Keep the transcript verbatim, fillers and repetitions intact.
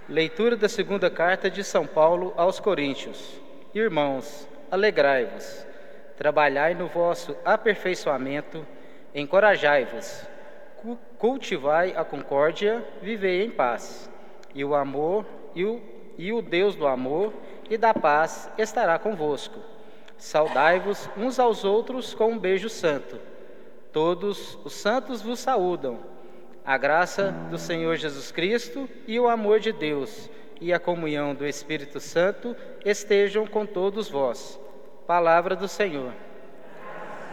Leitura da segunda carta de São Paulo aos Coríntios. Irmãos, alegrai-vos, trabalhai no vosso aperfeiçoamento, encorajai-vos, cu- cultivai a concórdia, vivei em paz. E o amor, e o, e o Deus do amor e da paz estará convosco. Saudai-vos uns aos outros com um beijo santo. Todos os santos vos saúdam. A graça do Senhor Jesus Cristo e o amor de Deus e a comunhão do Espírito Santo estejam com todos vós. Palavra do Senhor.